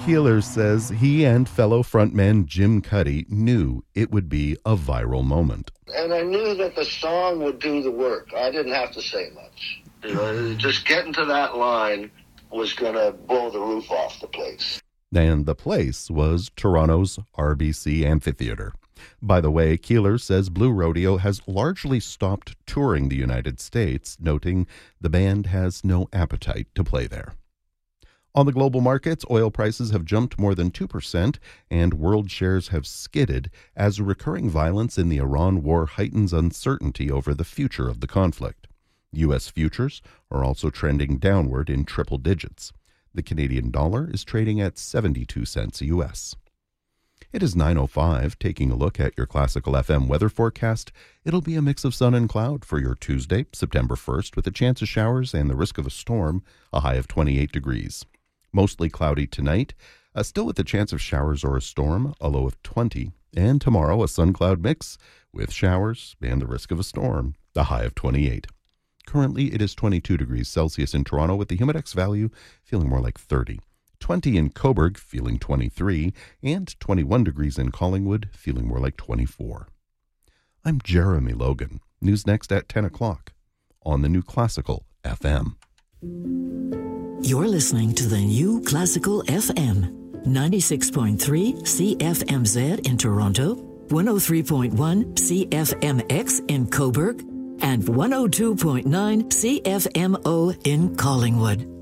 Keeler says he and fellow frontman Jim Cuddy knew it would be a viral moment. And I knew that the song would do the work. I didn't have to say much. Just getting to that line was going to blow the roof off the place. And the place was Toronto's RBC Amphitheater. By the way, Keeler says Blue Rodeo has largely stopped touring the United States, noting the band has no appetite to play there. On the global markets, oil prices have jumped more than 2%, and world shares have skidded as recurring violence in the Iran war heightens uncertainty over the future of the conflict. U.S. futures are also trending downward in triple digits. The Canadian dollar is trading at 72 cents U.S. It is 9:05, taking a look at your Classical FM weather forecast. It'll be a mix of sun and cloud for your Tuesday, September 1st, with a chance of showers and the risk of a storm, a high of 28 degrees. Mostly cloudy tonight, still with a chance of showers or a storm, a low of 20. And tomorrow, a sun-cloud mix with showers and the risk of a storm, a high of 28. Currently, it is 22 degrees Celsius in Toronto with the humidex value feeling more like 30. 20 in Cobourg, feeling 23, and 21 degrees in Collingwood, feeling more like 24. I'm Jeremy Logan. News next at 10 o'clock on the New Classical FM. You're listening to the New Classical FM, 96.3 CFMZ in Toronto, 103.1 CFMX in Cobourg, and 102.9 CFMO in Collingwood.